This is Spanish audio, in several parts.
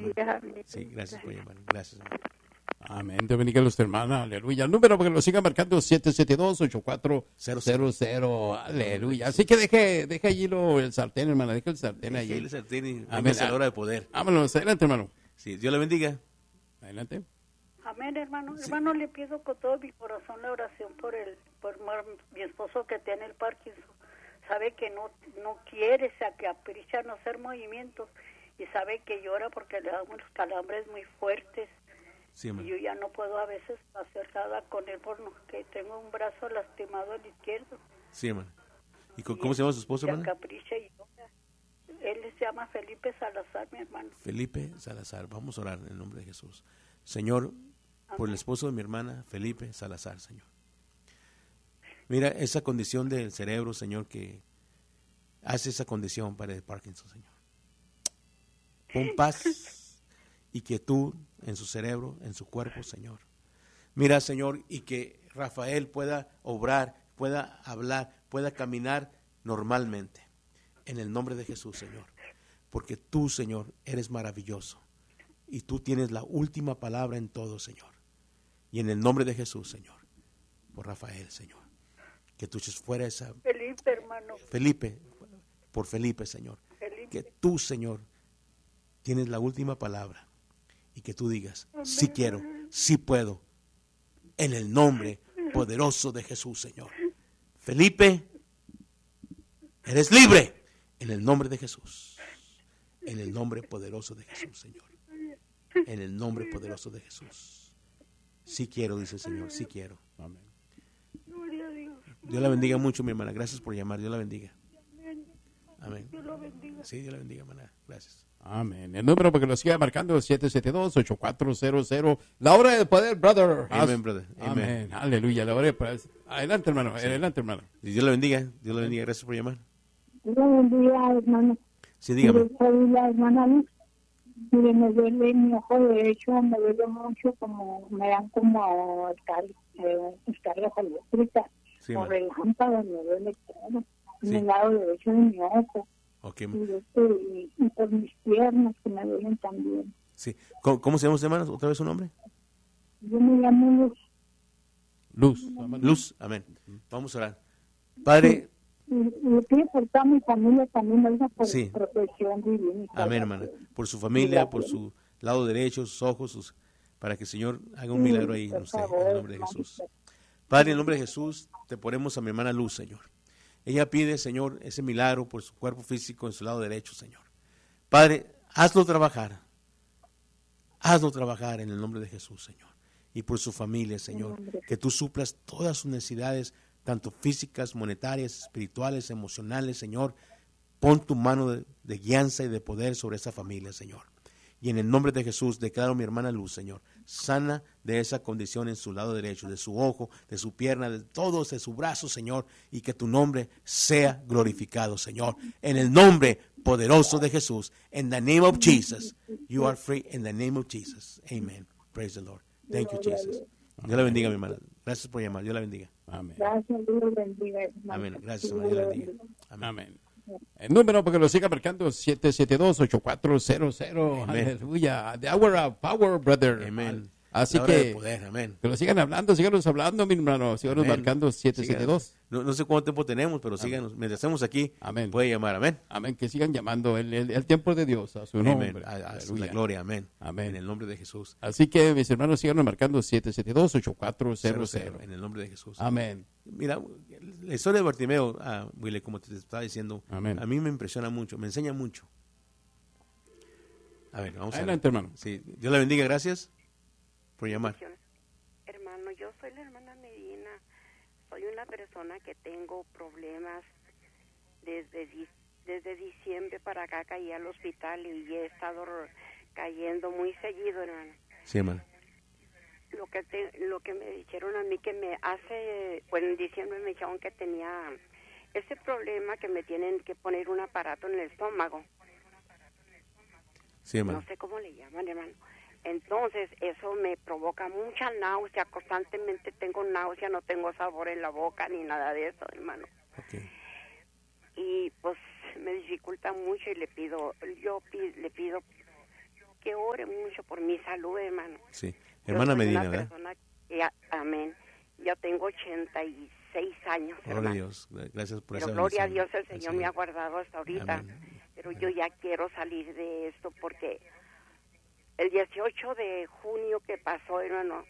Sí, gracias por llamar. Gracias, hermano. Amén. Te bendiga usted, hermana. Aleluya. El número para que lo siga marcando 772-8400. Aleluya. Así que deje allí el sartén, hermana. Deje el sartén allí. El sartén y Amén. a la hora de poder. Vámonos. Adelante, hermano. Sí, Dios le bendiga. Adelante. Amén, hermano. Sí. Hermano, le pido con todo mi corazón la oración por mi esposo que tiene el Parkinson. Sabe que no quiere, se capricha no hacer movimientos y sabe que llora porque le da unos calambres muy fuertes. Sí, Y yo ya no puedo a veces hacer nada con él porque tengo un brazo lastimado al izquierdo. Sí, hermano. ¿Y cómo se llama su esposo, hermano? Se capricha y llora. Él se llama Felipe Salazar, mi hermano. Felipe Salazar. Vamos a orar en el nombre de Jesús. Señor, por el esposo de mi hermana, Felipe Salazar, Señor. Mira esa condición del cerebro, Señor, que hace esa condición para el Parkinson, Señor. Pon paz y quietud en su cerebro, en su cuerpo, Señor. Mira, Señor, y que Rafael pueda obrar, pueda hablar, pueda caminar normalmente. En el nombre de Jesús, Señor. Porque tú, Señor, eres maravilloso. Y tú tienes la última palabra en todo, Señor. Y en el nombre de Jesús, Señor. Por Rafael, Señor. Que tú eches fuera esa... Felipe, hermano. Felipe, por Felipe, Señor. Felipe. Que tú, Señor, tienes la última palabra. Y que tú digas, sí quiero, sí puedo. En el nombre poderoso de Jesús, Señor. Felipe, eres libre. En el nombre de Jesús. En el nombre poderoso de Jesús, Señor. En el nombre poderoso de Jesús. Sí quiero, dice el Señor, sí quiero. Amén. Gloria a Dios. Dios la bendiga mucho, mi hermana. Gracias por llamar. Dios la bendiga. Amén. Dios lo bendiga. Sí, Dios la bendiga, hermana. Gracias. Amén. El número para que lo siga marcando es 772-8400. La hora de poder, brother. Amén, brother. Amén. Aleluya. La hora de poder. Adelante, hermano. Sí. Adelante, hermano. Dios la bendiga. Dios la bendiga. Gracias por llamar. Dios la bendiga, hermano. Sí, dígame. Soy la hermana Luz. Mire, me duele mi ojo derecho, me duele mucho, como me dan como descargas eléctricas, Sí, o ma. relámpagos, me duele todo. Sí. En el lado derecho de mi ojo. Okay, ma. Y por mis piernas, que me duelen también. Sí. ¿Cómo se llama usted, hermano? ¿Otra vez su nombre? Yo me llamo Luz. Luz. Luz. Amén. Vamos a orar. Padre. Y pido por toda mi familia también, ¿verdad? Por Sí. protección divina. Amén, hermana. Por su familia, por su lado derecho, sus ojos, para que el Señor haga un milagro ahí en usted, en el nombre de Jesús. Padre, en el nombre de Jesús, te ponemos a mi hermana Luz, Señor. Ella pide, Señor, ese milagro por su cuerpo físico en su lado derecho, Señor. Padre, hazlo trabajar. Hazlo trabajar en el nombre de Jesús, Señor. Y por su familia, Señor. Que tú suplas todas sus necesidades, tanto físicas, monetarias, espirituales, emocionales, Señor. Pon tu mano de guianza y de poder sobre esa familia, Señor. Y en el nombre de Jesús declaro a mi hermana Luz, Señor, sana de esa condición en su lado derecho, de su ojo, de su pierna, de todos, de su brazo, Señor, y que tu nombre sea glorificado, Señor. En el nombre poderoso de Jesús, in the name of Jesus, you are free in the name of Jesus. Amen. Praise the Lord. Thank you, Jesus. Dios la bendiga, mi hermana. Gracias por llamar. Dios la bendiga. Amén. Gracias, Dios los bendiga, hermano. Amén. Gracias, hermano. Dios la bendiga. Amén. Amén. El número para que lo siga marcando es 772-8400. Amén. Aleluya. The hour of power, brother. Amén. Así La hora de que poder. Amén. lo sigan hablando, síganos hablando, mi hermano. Síganos Amén. marcando 772. No sé cuánto tiempo tenemos, pero síganos. Mientras estemos aquí, Amén. puede llamar. Amén. Amén. Que sigan llamando el tiempo de Dios a su nombre. Amén. A Aleluya. la gloria. Amén. Amén. En el nombre de Jesús. Así que, mis hermanos, síganos marcando 772-8400. En el nombre de Jesús. Amén. Mira, la historia de Bartimeo, Willy, como te estaba diciendo, Amén. a mí me impresiona mucho, me enseña mucho. A ver, vamos Adelante, a ver. hermano. Sí, Dios la bendiga, gracias por llamar. Hermano, yo soy la hermana Medina. Soy una persona que tengo problemas desde diciembre para acá. Caí al hospital y he estado cayendo muy seguido, hermano. Sí, hermano. Lo que me dijeron a mí que me hace, bueno, en diciembre me dijeron que tenía ese problema que me tienen que poner un aparato en el estómago. Sí, hermano. No sé cómo le llaman, hermano. Entonces, eso me provoca mucha náusea. Constantemente tengo náusea, no tengo sabor en la boca ni nada de eso, hermano. Okay. Y pues me dificulta mucho y le pido que ore mucho por mi salud, hermano. Sí. Hermana Medina, una ¿verdad? persona amén. Yo tengo 86 años, Gloria a hermano. Dios. Gracias por Pero esa gloria a bendición. Dios, el Señor me ha guardado hasta ahorita. Amén. Pero yo ya quiero salir de esto porque el 18 de junio que pasó, hermano,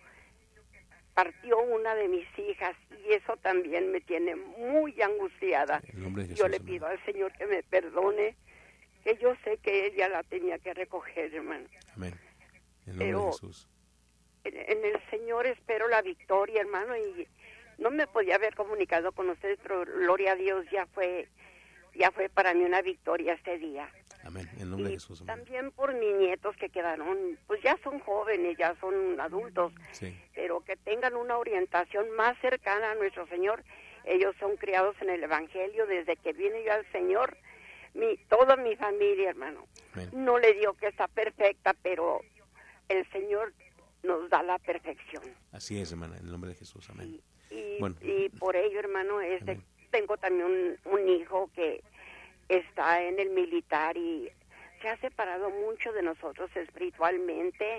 partió una de mis hijas y eso también me tiene muy angustiada. En nombre de Jesús, Yo le amén. pido al Señor que me perdone, que yo sé que ella la tenía que recoger, hermano. Amén. En nombre de Pero Jesús. en el Señor espero la victoria, hermano, y no me podía haber comunicado con ustedes, pero gloria a Dios, ya fue para mí una victoria este día. Amén. En nombre de Y Jesús, amén. también por mis nietos que quedaron, pues ya son jóvenes, ya son adultos, Sí. pero que tengan una orientación más cercana a nuestro Señor. Ellos son criados en el Evangelio desde que vine yo al Señor, toda mi familia, hermano. Amén. No le digo que está perfecta, pero el Señor nos da la perfección. Así es, hermana. En el nombre de Jesús, amén. Y, Bueno. y por ello, hermano, Amén. tengo también un hijo que está en el militar y se ha separado mucho de nosotros espiritualmente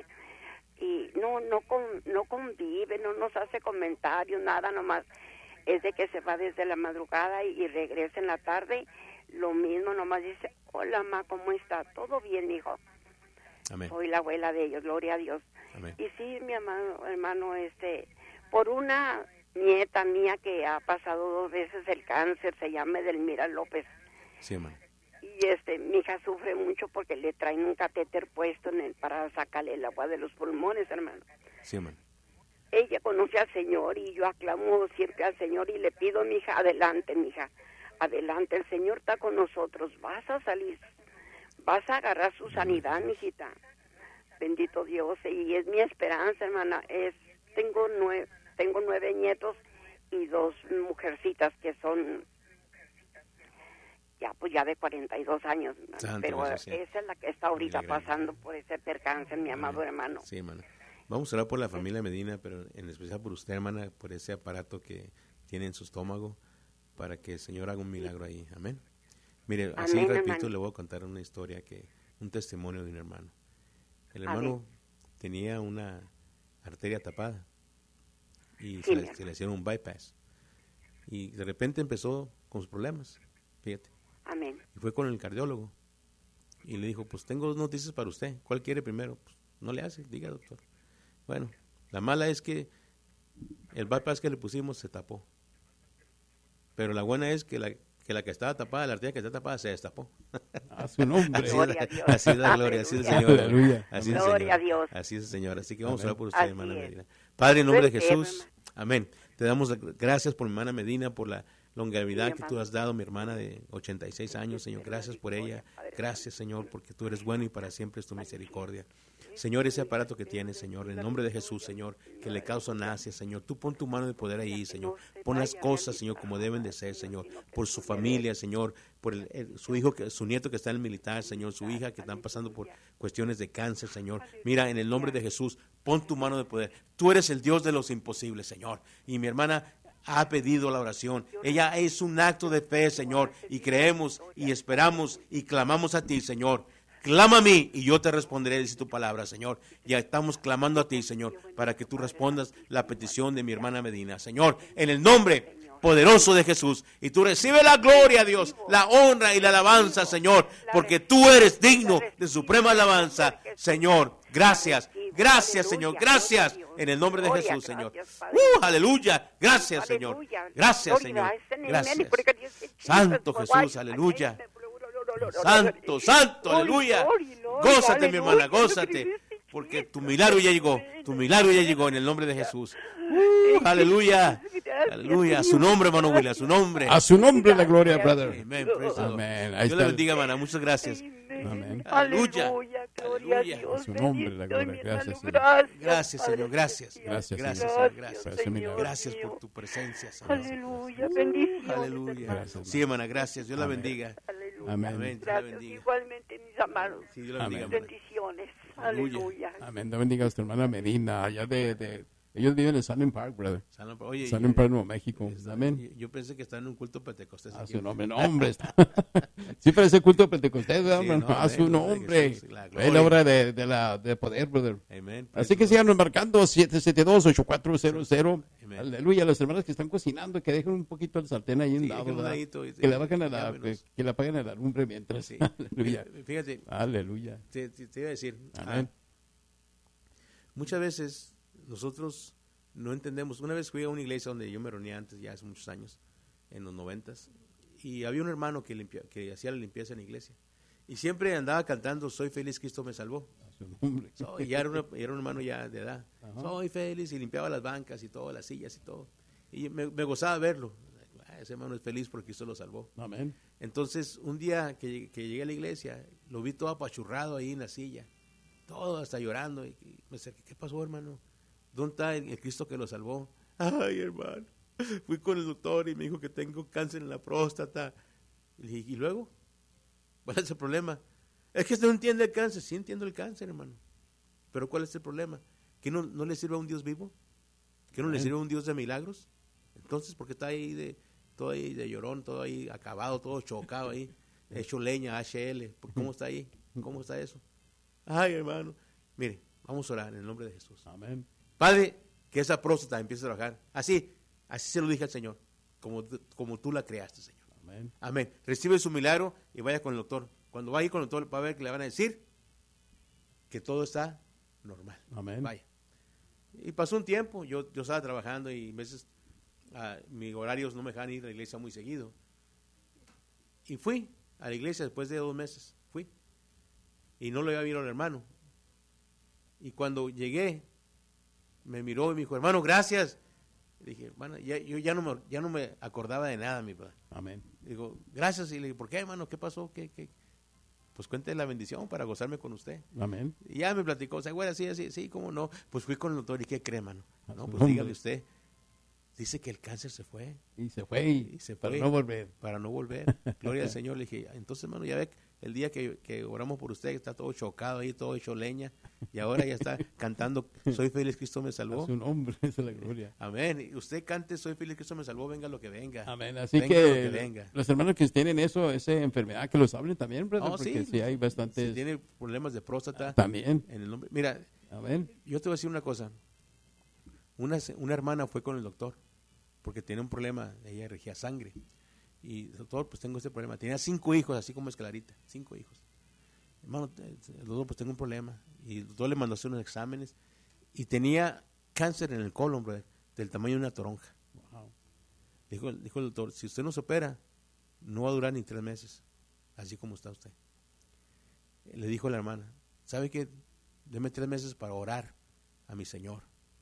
y no convive, no nos hace comentarios, nada, nomás es de que se va desde la madrugada y regresa en la tarde, lo mismo, nomás dice, hola, ma, ¿cómo está? ¿Todo bien, hijo? Amén. Soy la abuela de ellos, gloria a Dios. Amén. Y sí, mi hermano, por una nieta mía que ha pasado 2 veces el cáncer, se llama Edelmira López. Sí, hermano. Y mi hija sufre mucho porque le traen un catéter puesto para sacarle el agua de los pulmones, hermano. Sí, hermano. Ella conoce al Señor y yo aclamo siempre al Señor y le pido, mi hija, adelante, adelante, el Señor está con nosotros, vas a salir, vas a agarrar su sanidad, mijita. Bendito Dios, y es mi esperanza, hermana. Tengo 9 nietos y 2 mujercitas que son ya de 42 años, hermano. Santo Pero Jesús, sí. esa es la que está ahorita Mira, gracias. pasando por ese percance, mi amado hermano. Sí, hermano. Vamos a orar por la familia Medina, pero en especial por usted, hermana, por ese aparato que tiene en su estómago, para que el Señor haga un milagro ahí. Amén. Mire, así Amén, repito, hermano. le voy a contar una historia, un testimonio de un hermano. El hermano tenía una arteria tapada y Sí, se le hicieron un bypass. Y de repente empezó con sus problemas, fíjate. Amén. Y fue con el cardiólogo y le dijo, pues tengo 2 noticias para usted. ¿Cuál quiere primero? Pues no le hace, diga, doctor. Bueno, la mala es que el bypass que le pusimos se tapó. Pero la buena es que la que estaba tapada, la arteria que está tapada, se destapó. A su nombre. Gloria a Dios. Así es la gloria, así es el Señor. Aleluya. Así es el Gloria Señor. a Dios. Así es el Señor. Así que vamos Amén. a orar por usted, Así hermana es. Medina. Padre, en nombre de Yo sé, Jesús, amén. Te damos gracias por mi hermana Medina, por la longevidad Sí, que tú hermano. has dado, mi hermana de 86 años, Señor. Gracias por ella. Gracias, Señor, porque tú eres bueno y para siempre es tu misericordia. Señor, ese aparato que tienes, Señor, en el nombre de Jesús, Señor, que le causa náusea, Señor, tú pon tu mano de poder ahí, Señor. Pon las cosas, Señor, como deben de ser, Señor, por su familia, Señor, por su hijo, su nieto que está en el militar, Señor, su hija que están pasando por cuestiones de cáncer, Señor. Mira, en el nombre de Jesús, pon tu mano de poder. Tú eres el Dios de los imposibles, Señor. Y mi hermana ha pedido la oración. Ella es un acto de fe, Señor, y creemos y esperamos y clamamos a ti, Señor. Clama a mí y yo te responderé, dice tu palabra, Señor. Ya estamos clamando a ti, Señor, para que tú respondas la petición de mi hermana Medina. Señor, en el nombre poderoso de Jesús. Y tú recibe la gloria, Dios, la honra y la alabanza, Señor, porque tú eres digno de suprema alabanza, Señor. Gracias, gracias, Señor, gracias. En el nombre de Jesús, Señor. Aleluya. Gracias, Señor. Gracias, Señor. Gracias. Santo Jesús, aleluya. Santo, santo, aleluya. Gózate, mi hermana, gózate. Porque tu milagro ya llegó. Tu milagro ya llegó en el nombre de Jesús. Aleluya. Aleluya. A su nombre, hermano William, a su nombre. A su nombre la gloria, brother. Amén. Praise the Lord. Amén. Ahí Dios le está. bendiga, hermana. Muchas gracias. Amén. Aleluya. Gloria a Aleluya. Dios. A su nombre, la Bendito gloria. mi Gracias, hermano. Señor. Gracias, Padre Señor. Gracias. celestial. Gracias, Gracias, Señor. Señor. Gracias. Por ese milagro. Gracias por tu presencia, Señor. Aleluya. Bendiciones. Aleluya. Gracias, Sí, hermana, gracias. Dios la Amén. bendiga. Aleluya. Amén. Amén. Dios la Gracias bendiga. igualmente, mis amados. Sí, Dios la bendiga, Amén. hermana. Bendiciones. Aleluya. Aleluya. Amén. Te bendiga a tu hermana Medina, allá de Ellos viven en Sunny Park, brother. Oye, Sunny Park, Nuevo México. Amén. Yo pensé que está en un culto pentecostés. A su nombre, no, hombre. Sí parece culto pentecostés, ¿verdad, Sí, hombre? no, A su nombre. Jesús, la Es gloria. la obra de poder, brother. Amén. Así que síganos marcando 772-8400. Amén. Aleluya. Las hermanas que están cocinando, que dejen un poquito el sartén ahí en Sí, lado, dejen un ¿verdad? ladito y- Que le bajen llámenos. que le apaguen a la lumbre mientras. Sí. Aleluya. Fíjate, Aleluya. te iba a decir, Amén. muchas veces nosotros no entendemos. Una vez fui a una iglesia donde yo me reunía antes, ya hace muchos años, en los 90s, y había un hermano que hacía la limpieza en la iglesia. Y siempre andaba cantando, soy feliz, Cristo me salvó. A su nombre. Y ya era un hermano ya de edad. Ajá. Soy feliz, y limpiaba las bancas y todo, las sillas y todo. Y me gozaba verlo. Ese hermano es feliz porque Cristo lo salvó. Amén. Entonces, un día que llegué a la iglesia, lo vi todo apachurrado ahí en la silla, todo hasta llorando. Y me acerqué, ¿qué pasó, hermano? ¿Dónde está el Cristo que lo salvó? Ay, hermano, fui con el doctor y me dijo que tengo cáncer en la próstata. Y le dije, ¿y luego? ¿Cuál es el problema? Es que usted no entiende el cáncer. Sí entiendo el cáncer, hermano. Pero ¿cuál es el problema? ¿Que no le sirve a un Dios vivo? ¿Que no le sirve a un Dios de milagros? Entonces, ¿por qué está ahí todo ahí de llorón, todo ahí acabado, todo chocado ahí, hecho leña, HL? ¿Cómo está ahí? ¿Cómo está eso? Ay, hermano. Mire, vamos a orar en el nombre de Jesús. Amén. Padre, que esa próstata empiece a trabajar. Así se lo dije al Señor, como tú la creaste, Señor. Amén. Amén. Recibe su milagro y vaya con el doctor. Cuando vaya con el doctor, va a ver que le van a decir que todo está normal. Amén. Vaya. Y pasó un tiempo, yo estaba trabajando y a veces mis horarios no me dejaban ir a la iglesia muy seguido. Y fui a la iglesia después de 2 meses. Fui. Y no lo había visto al hermano. Y cuando llegué, me miró y me dijo, hermano, gracias. Le dije, hermano, yo ya no me acordaba de nada, mi padre. Amén. Digo, gracias. Y le dije, ¿por qué, hermano? ¿Qué pasó? ¿Qué? Pues cuente la bendición para gozarme con usted. Amén. Y ya me platicó, o sea, güey, sí, cómo no. Pues fui con el doctor y ¿qué cree, hermano? No, pues Hombre. dígale usted. Dice que el cáncer se fue. Y se fue. Y se para fue. no volver. Para no volver. Gloria al Señor. Le dije, entonces, hermano, ya ve el día que oramos por usted, está todo chocado ahí, todo hecho leña. Y ahora ya está cantando, soy feliz, Cristo me salvó. A su nombre, esa es la gloria. Amén. Y usted cante, soy feliz, Cristo me salvó, venga lo que venga. Amén. Así Venga que, lo que venga. los hermanos que tienen esa enfermedad, que los hablen también, brother, Oh, porque sí. sí hay bastantes. Si tiene problemas de próstata, También. en el nombre. Mira, Amén. yo te voy a decir una cosa. Una hermana fue con el doctor porque tenía un problema, ella regía sangre. Y doctor, pues tengo este problema. Tenía 5 hijos, así como Escalarita, 5 hijos. Hermano, el doctor, pues tengo un problema. Y el doctor le mandó a hacer unos exámenes y tenía cáncer en el colon, brother, del tamaño de una toronja. Wow. Dijo el doctor, si usted no se opera, no va a durar ni 3 meses, así como está usted. Le dijo a la hermana, ¿sabe qué? Deme 3 meses para orar a mi Señor.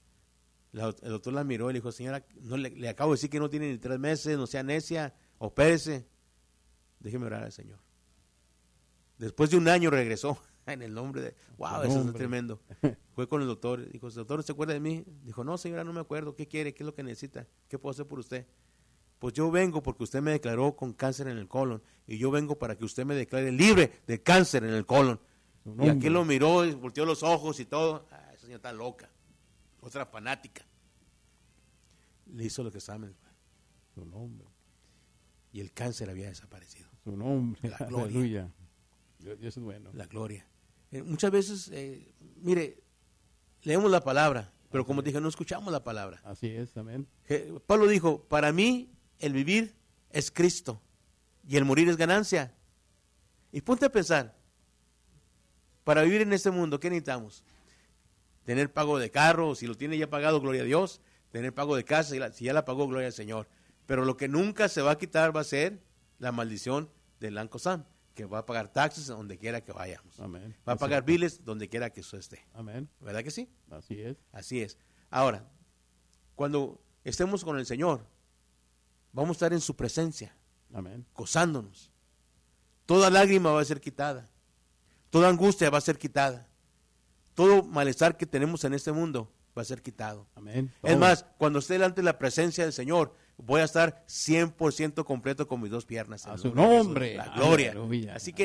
El doctor la miró y le dijo, señora, no le acabo de decir que no tiene ni 3 meses, no sea necia, opérese. Déjeme orar al Señor. Después de 1 año regresó en el nombre de, wow, eso es tremendo. Fue con el doctor, dijo, doctor, ¿se acuerda de mí? Dijo, no, señora, no me acuerdo. ¿Qué quiere? ¿Qué es lo que necesita? ¿Qué puedo hacer por usted? Pues yo vengo porque usted me declaró con cáncer en el colon y yo vengo para que usted me declare libre de cáncer en el colon. Y aquí lo miró y volteó los ojos y todo. Esa señora está loca. Otra fanática. Le hizo los exámenes. Su nombre. Y el cáncer había desaparecido. Su nombre. La gloria. Aleluya. Dios es bueno. La gloria. Muchas veces, mire, leemos la palabra, pero como dije, no escuchamos la palabra. Así es, amén. Pablo dijo, para mí el vivir es Cristo y el morir es ganancia. Y ponte a pensar, para vivir en este mundo, ¿qué necesitamos? Tener pago de carro, si lo tiene ya pagado, gloria a Dios. Tener pago de casa, si ya la pagó, gloria al Señor. Pero lo que nunca se va a quitar va a ser la maldición del Uncle Sam, que va a pagar taxes donde quiera que vayamos. Amén. Va a pagar biles donde quiera que eso esté. Amén. ¿Verdad que sí? Así es. Así es. Ahora, cuando estemos con el Señor, vamos a estar en su presencia, Amén. gozándonos. Toda lágrima va a ser quitada. Toda angustia va a ser quitada. Todo malestar que tenemos en este mundo va a ser quitado. Amén. Es más, cuando esté delante de la presencia del Señor, voy a estar 100% completo con mis 2 piernas. A su nombre. La gloria. Aleluya. Así que Amén.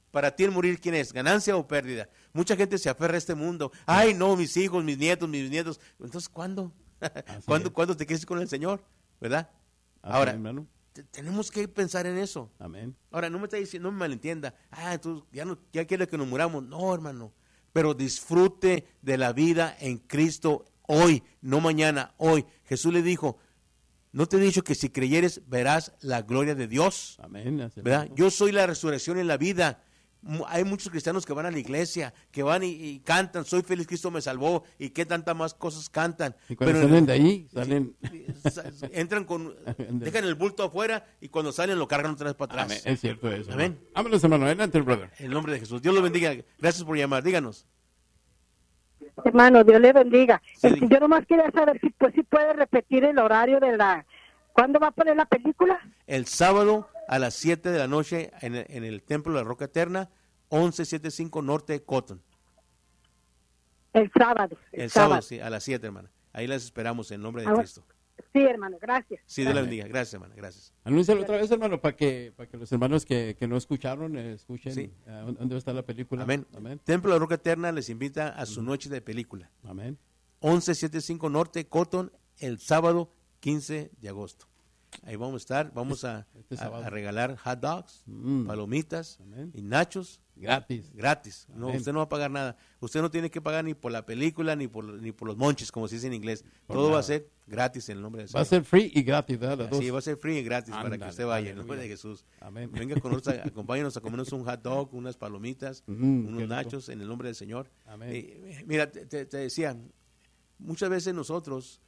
Para ti el morir, ¿quién es? ¿Ganancia o pérdida? Mucha gente se aferra a este mundo. Ay, no, mis hijos, mis nietos, mis bisnietos. Entonces, ¿cuándo? ¿Cuándo te quieres ir con el Señor? ¿Verdad? Ahora, hermano. Tenemos que pensar en eso. Amén. Ahora, no me está diciendo, no me malentienda. Entonces ya quiere que nos muramos. No, hermano. Pero disfrute de la vida en Cristo hoy, no mañana, hoy. Jesús le dijo, ¿no te he dicho que si creyeres verás la gloria de Dios? Amén. ¿Verdad? Yo soy la resurrección en la vida. Hay muchos cristianos que van a la iglesia, que van y cantan, soy feliz, Cristo me salvó, y qué tantas más cosas cantan. Y cuando salen de ahí, entran dejan el bulto afuera, y cuando salen lo cargan otra vez para atrás. Amén. Es cierto eso. Amén. Vámonos, hermano, adelante, brother. En el nombre de Jesús. Dios lo bendiga. Gracias por llamar. Díganos. Hermano, Dios le bendiga. Sí. Yo nomás quería saber si puede repetir el horario de ¿cuándo va a poner la película? El sábado a las 7 de la noche en el Templo de la Roca Eterna, 1175 Norte Cotton. El sábado. El sábado, sí, a las 7, hermana. Ahí las esperamos en nombre de Cristo. Sí, hermano, gracias. Sí, Dios la bendiga. Gracias, hermana. Gracias. Anúncialo otra vez, hermano, para que los hermanos que no escucharon, escuchen Sí. dónde está la película. Amén. Templo de la Roca Eterna les invita a su noche de película. Amén. 1175 Norte Cotton, el sábado 15 de agosto. Ahí vamos a estar, vamos a regalar hot dogs, palomitas Amén. y nachos. Gratis. No, Amén. usted no va a pagar nada. Usted no tiene que pagar ni por la película, ni por los monches, como se dice en inglés. Todo va a ser gratis en el nombre de Jesús. Va a ser free y gratis, ¿verdad? Sí, va a ser free y gratis para que Ándale, usted vaya en aleluya. nombre de Jesús. Amén. Venga con nosotros, acompáñenos a comernos un hot dog, unas palomitas, qué unos rico. nachos en el nombre del Señor. Amén. Mira, te decía, muchas veces nosotros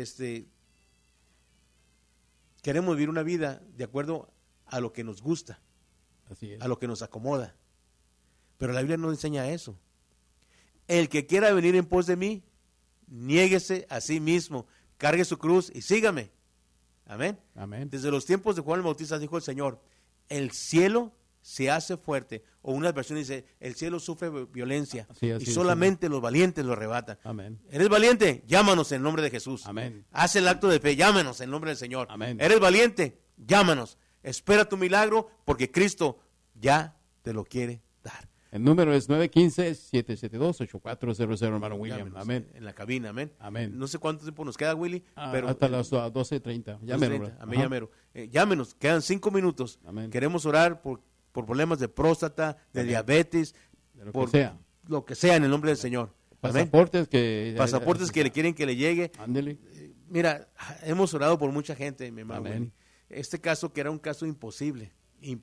queremos vivir una vida de acuerdo a lo que nos gusta, Así es. a lo que nos acomoda. Pero la Biblia no enseña eso. El que quiera venir en pos de mí, niéguese a sí mismo, cargue su cruz y sígame. Amén. Amén. Desde los tiempos de Juan el Bautista dijo el Señor, el cielo se hace fuerte, o una versión dice, el cielo sufre violencia, Así y solamente los valientes lo arrebatan. Amén. ¿Eres valiente? Llámanos en el nombre de Jesús. Amén. Haz el acto de fe, llámanos en el nombre del Señor. Amén. ¿Eres valiente? Llámanos. Espera tu milagro, porque Cristo ya te lo quiere dar. El número es 915-772-8400, hermano William. Llámenos Amén. En la cabina, amén. Amén. No sé cuánto tiempo nos queda, Willy, pero Hasta las 12:30. Llámenos. amén, llámenos, quedan 5 minutos. Amén. Queremos orar por problemas de próstata, de diabetes, De lo que por sea. lo que sea en el nombre del Señor. Amén. Pasaportes que Le quieren que le llegue. Ándele. Mira, hemos orado por mucha gente, mi hermano. Amén. Willy. Este caso que era un caso imposible.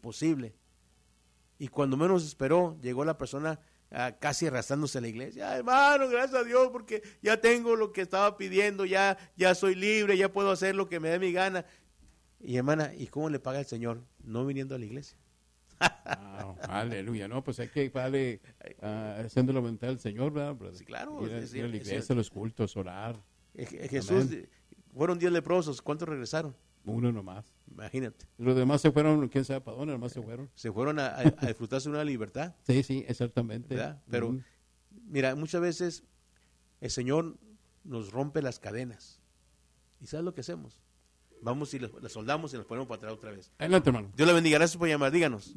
Y cuando menos esperó, llegó la persona casi arrastrándose a la iglesia. Hermano, gracias a Dios, porque ya tengo lo que estaba pidiendo, ya soy libre, ya puedo hacer lo que me dé mi gana. Y hermana, ¿y cómo le paga el Señor? No viniendo a la iglesia. Aleluya, no, pues hay que darle haciendo la voluntad del Señor, ¿verdad, brother? Sí, claro. Ir a la iglesia, los cultos, orar. Jesús, fueron 10 leprosos, ¿cuántos regresaron? Uno nomás. Imagínate. Los demás se fueron, quién sabe para dónde, nomás se fueron. Se fueron a disfrutarse de una libertad, Sí, exactamente. ¿verdad? Pero, mira, muchas veces el Señor nos rompe las cadenas. ¿Y sabes lo que hacemos? Vamos y las soldamos y las ponemos para atrás otra vez. Adelante, hermano. Dios la bendiga. Gracias por llamar. Díganos.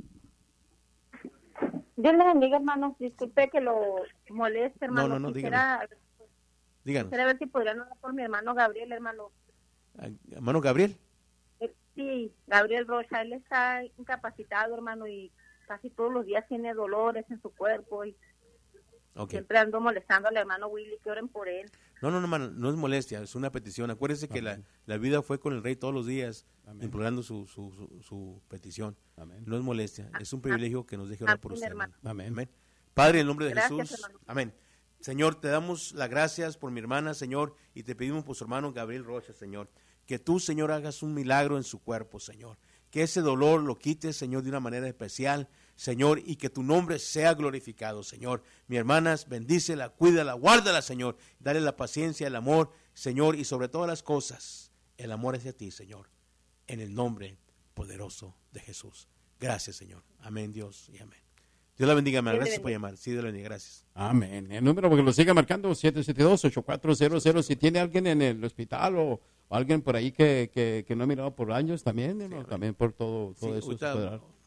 Dios le bendiga, hermano. Disculpe que lo moleste, hermano. No, Quisiera Díganos. ver si podrían hablar por mi hermano Gabriel, hermano. Hermano Gabriel. Sí, Gabriel Rocha. Él está incapacitado, hermano, y casi todos los días tiene dolores en su cuerpo. Y Ok. siempre ando molestando al hermano Willy que oren por él. No, hermano, no es molestia, es una petición. Acuérdese que la vida fue con el rey todos los días, implorando su petición. Amén. No es molestia, es un privilegio que nos deje orar por usted, hermano. Amén. Amén. Padre, en el nombre de Gracias, Jesús. hermano. Amén. Señor, te damos las gracias por mi hermana, Señor, y te pedimos por su hermano Gabriel Rocha, Señor. Que tú, Señor, hagas un milagro en su cuerpo, Señor. Que ese dolor lo quites, Señor, de una manera especial, Señor, y que tu nombre sea glorificado, Señor. Mi hermanas, bendícela, cuídala, guárdala, Señor. Dale la paciencia, el amor, Señor, y sobre todas las cosas, el amor hacia ti, Señor. En el nombre poderoso de Jesús. Gracias, Señor. Amén, Dios, y amén. Dios la bendiga, hermano. Gracias por llamar. Sí, Dios la bendiga. Gracias. Amén. El número, porque lo siga marcando, 772-8400. Si tiene alguien en el hospital o alguien por ahí que no ha mirado por años, también, ¿no? También por todo Sí, eso. ahorita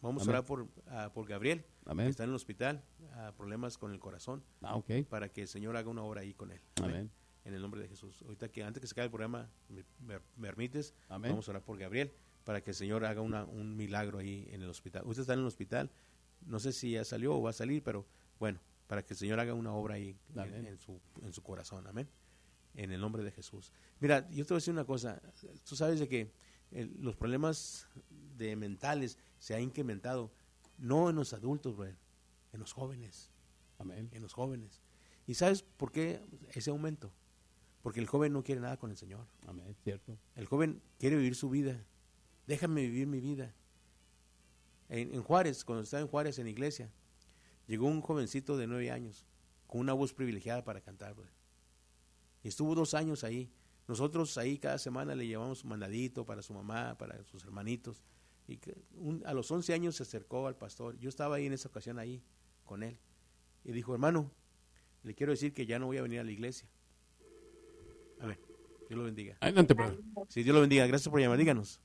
Vamos Amén. a orar por Gabriel, Amén. que está en el hospital, problemas con el corazón, Ok. para que el Señor haga una obra ahí con él. Amén. En el nombre de Jesús. Ahorita que antes que se acabe el programa, me permites, Amén. vamos a orar por Gabriel, para que el Señor haga un milagro ahí en el hospital. Usted está en el hospital, no sé si ya salió o va a salir, pero bueno, para que el Señor haga una obra ahí en su corazón. Amén. En el nombre de Jesús. Mira, yo te voy a decir una cosa. Tú sabes de que los problemas mentales se han incrementado, no en los adultos, bro, en los jóvenes. Amén. En los jóvenes. ¿Y sabes por qué ese aumento? Porque el joven no quiere nada con el Señor. Amén, cierto. El joven quiere vivir su vida. Déjame vivir mi vida. En Juárez, cuando estaba en Juárez en la iglesia, llegó un jovencito de 9 años con una voz privilegiada para cantar, bro. Y estuvo 2 años ahí. Nosotros ahí cada semana le llevamos un mandadito para su mamá, para sus hermanitos. Y a los 11 años se acercó al pastor. Yo estaba ahí en esa ocasión ahí con él. Y dijo, hermano, le quiero decir que ya no voy a venir a la iglesia. Amén. Dios lo bendiga. Adelante, brother. Sí, Dios lo bendiga. Gracias por llamar. Díganos.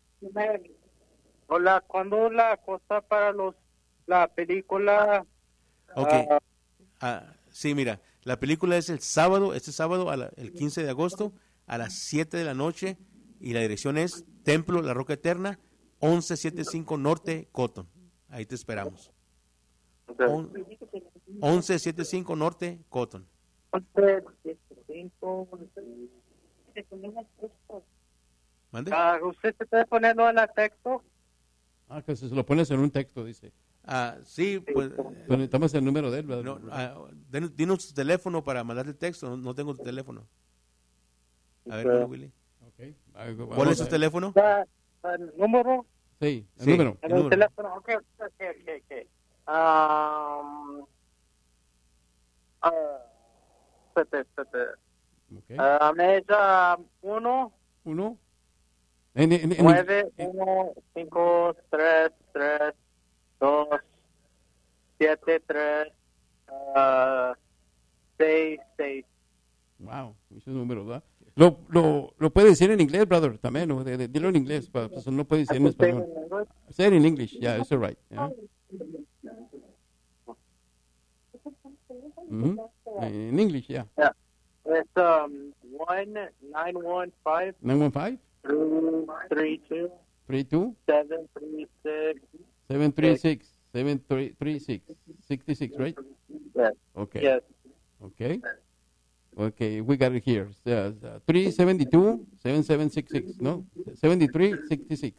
Hola, ¿cuándo la cosa para la película? Ok. Sí, mira, la película es este sábado, el 15 de agosto, a las 7 de la noche, y la dirección es Templo La Roca Eterna, 1175 Norte, Cotton. Ahí te esperamos. 1175 Norte, Cotton. 1175. ¿Mande? ¿Usted se puede ponerlo en el texto? Que se lo pones en un texto, dice. Sí, pues. Necesitamos el número de él, brother. No, dinos tu teléfono para mandarle el texto. No tengo tu teléfono. A ver, Willy. Okay. ¿Cuál es tu teléfono? ¿El número? Sí, el número. El teléfono, ok. Mesa 1 9 1 5 3 3 2 7 3 6 6. Wow, muchos números, ¿verdad? Lo puede decir en inglés, brother, también, ¿no? Dilo en inglés, pues no puede decir en español. Say it in English, yeah, it's all right. Yeah. In English, yeah. Yeah. It's 1915 915 32 32 736 736 66, right? Yes. Okay. Yes. Okay, we got it here. 372 7766, no? 7366.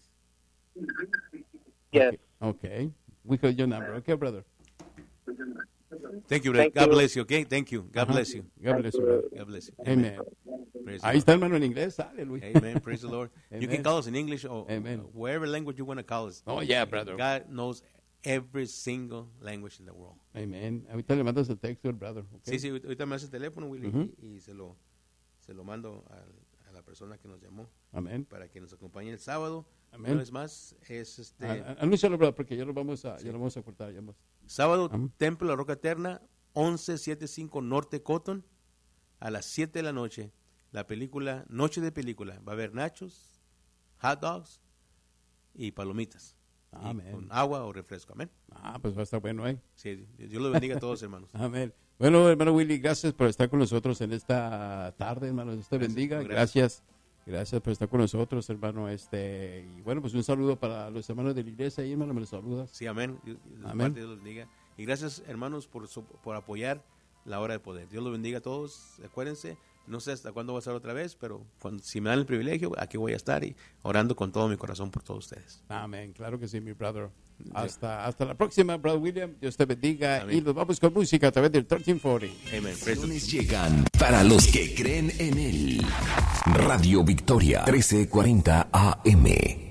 Yes. Okay. We got your number. Okay, brother. Thank you, brother. God bless you, okay? Thank you. God bless you. God bless you, brother. God bless you. Amen. Praise the Ahí Lord. está, hermano, en inglés. Aleluya. Amen. Praise the Lord. You Amen. can call us in English or Amen. wherever language you want to call us. Oh, yeah, brother. God knows every single language in the world. Amen. Ahorita le mandas el texto al brother. Okay? Sí, ahorita me hace el teléfono, Willy, Ujú. y se lo mando a la persona que nos llamó Amén. para que nos acompañe el sábado. Amén. Una vez más, es Anúncialo, brother, porque ya lo vamos a cortar. Ya sábado, Amén. Templo La Roca Eterna, 1175 Norte Cotton, a las 7 de la noche. La película, noche de película. Va a haber nachos, hot dogs y palomitas. Amén. Y con agua o refresco. Amén. Pues va a estar bueno, ¿eh? Sí, Dios lo bendiga a todos, hermanos. Amén. Bueno, hermano Willy, gracias por estar con nosotros en esta tarde, hermano. Dios te bendiga. Gracias por estar con nosotros, hermano. Y bueno, pues un saludo para los hermanos de la iglesia ahí, hermano, me los saludas. Sí, amén. Amén. Dios los bendiga. Y gracias, hermanos, por apoyar la hora de poder. Dios los bendiga a todos. Acuérdense, no sé hasta cuándo va a ser otra vez, pero si me dan el privilegio, aquí voy a estar y orando con todo mi corazón por todos ustedes. Amén. Claro que sí, mi brother. Hasta la próxima, brother William. Dios te bendiga. Amén. Y nos vamos con música a través del 1340. Amén. Llegan para los que creen en él. Radio Victoria 1340 AM.